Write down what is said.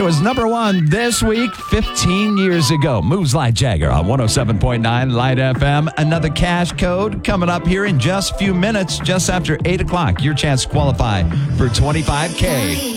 It was number one this week, 15 years ago. Moves like Jagger on 107.9 Light FM. Another cash code coming up here in just a few minutes, just after 8 o'clock. Your chance to qualify for $25K.